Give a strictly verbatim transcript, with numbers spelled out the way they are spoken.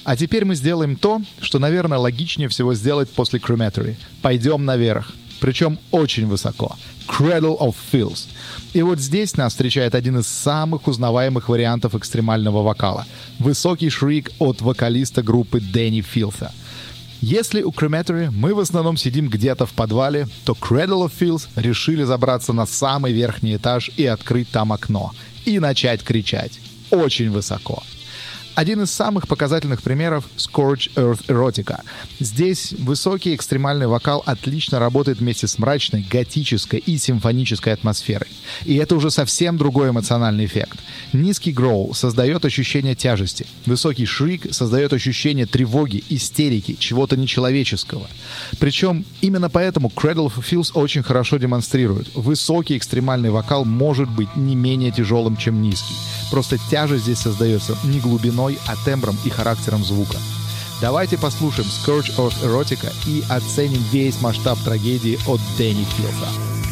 А теперь мы сделаем то, что, наверное, логичнее всего сделать после Crematory. Пойдем наверх. Причем очень высоко. Cradle of Filth. И вот здесь нас встречает один из самых узнаваемых вариантов экстремального вокала. Высокий шрик от вокалиста группы Дэнни Филса. Если у Crematory мы в основном сидим где-то в подвале, то Cradle of Filth решили забраться на самый верхний этаж и открыть там окно. И начать кричать. Очень высоко. Один из самых показательных примеров — Scorch Earth Erotica. Здесь высокий экстремальный вокал отлично работает вместе с мрачной, готической и симфонической атмосферой. И это уже совсем другой эмоциональный эффект. Низкий гроул создает ощущение тяжести. Высокий шрик создает ощущение тревоги, истерики, чего-то нечеловеческого. Причем именно поэтому Cradle of Filth очень хорошо демонстрирует. Высокий экстремальный вокал может быть не менее тяжелым, чем низкий. Просто тяжесть здесь создается не глубиной, а тембром и характером звука. Давайте послушаем Scorch Earth Erotica и оценим весь масштаб трагедии от Дэнни Филса.